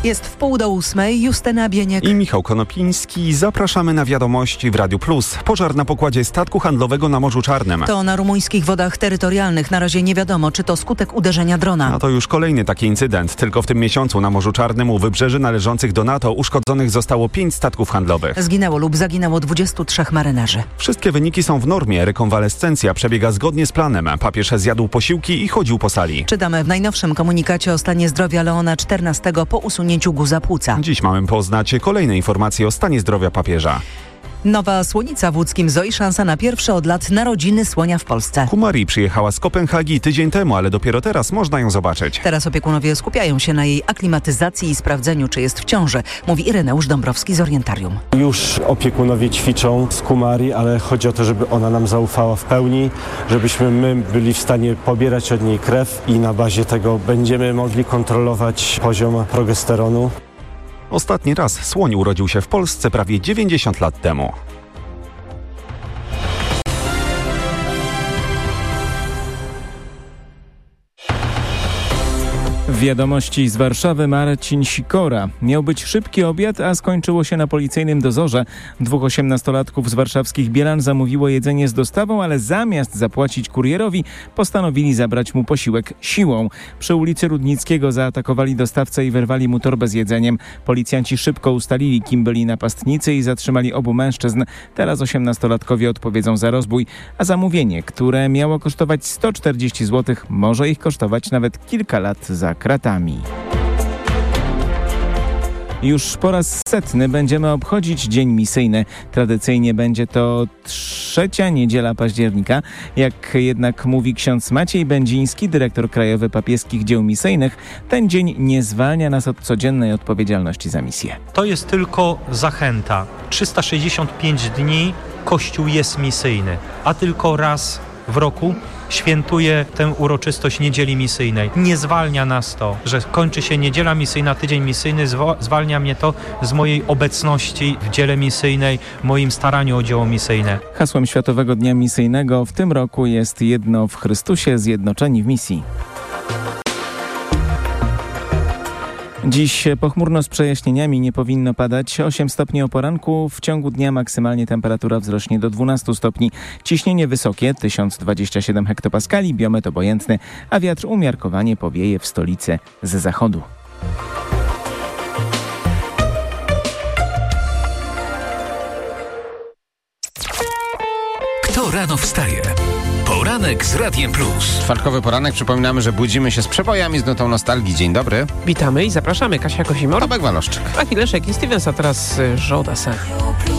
Jest 7:30, Justyna Bieniek i Michał Konopiński. Zapraszamy na wiadomości w Radiu Plus. Pożar na pokładzie statku handlowego na Morzu Czarnym. To na rumuńskich wodach terytorialnych. Na razie nie wiadomo, czy to skutek uderzenia drona. A to już kolejny taki incydent. Tylko w tym miesiącu na Morzu Czarnym u wybrzeży należących do NATO uszkodzonych zostało 5 statków handlowych. Zginęło lub zaginęło 23 marynarzy. Wszystkie wyniki są w normie. Rekonwalescencja przebiega zgodnie z planem. Papież zjadł posiłki i chodził po sali. Czytamy w najnowszym komunikacie o stanie zdrowia Leona XIV po usunięciu guza płuca. Dziś mamy poznać kolejne informacje o stanie zdrowia papieża. Nowa słonica w łódzkim Zoo i szansa na pierwsze od lat narodziny słonia w Polsce. Kumari przyjechała z Kopenhagi tydzień temu, ale dopiero teraz można ją zobaczyć. Teraz opiekunowie skupiają się na jej aklimatyzacji i sprawdzeniu, czy jest w ciąży, mówi Ireneusz Dąbrowski z Orientarium. Już opiekunowie ćwiczą z Kumari, ale chodzi o to, żeby ona nam zaufała w pełni, żebyśmy my byli w stanie pobierać od niej krew i na bazie tego będziemy mogli kontrolować poziom progesteronu. Ostatni raz słoń urodził się w Polsce prawie 90 lat temu. Wiadomości z Warszawy, Marcin Sikora. Miał być szybki obiad, a skończyło się na policyjnym dozorze. 2 18-latków z warszawskich Bielan zamówiło jedzenie z dostawą, ale zamiast zapłacić kurierowi, postanowili zabrać mu posiłek siłą. Przy ulicy Rudnickiego zaatakowali dostawcę i wyrwali mu torbę z jedzeniem. Policjanci szybko ustalili, kim byli napastnicy i zatrzymali obu mężczyzn. Teraz 18-latkowie odpowiedzą za rozbój, a zamówienie, które miało kosztować 140 zł, może ich kosztować nawet kilka lat za kratami. Już po raz 100 będziemy obchodzić Dzień Misyjny. Tradycyjnie będzie to 3. niedziela października. Jak jednak mówi ksiądz Maciej Będziński, dyrektor krajowy papieskich dzieł misyjnych, ten dzień nie zwalnia nas od codziennej odpowiedzialności za misję. To jest tylko zachęta. 365 dni Kościół jest misyjny, a tylko raz w roku świętuje tę uroczystość Niedzieli Misyjnej. Nie zwalnia nas to, że kończy się Niedziela Misyjna, Tydzień Misyjny, zwalnia mnie to z mojej obecności w dziele misyjnej, moim staraniu o dzieło misyjne. Hasłem Światowego Dnia Misyjnego w tym roku jest jedno w Chrystusie, zjednoczeni w misji. Dziś pochmurno z przejaśnieniami, nie powinno padać. 8 stopni o poranku, w ciągu dnia maksymalnie temperatura wzrośnie do 12 stopni. Ciśnienie wysokie, 1027 hektopaskali, biometr obojętny, a wiatr umiarkowanie powieje w stolicy z zachodu. Kto rano wstaje? Poranek z Radiem Plus. Czwartkowy poranek. Przypominamy, że budzimy się z przebojami, z nutą nostalgii. Dzień dobry. Witamy i zapraszamy. Kasia Kosimor, Tomek Waloszczyk. Achilleszek i Stevens, a teraz Joe Dassin.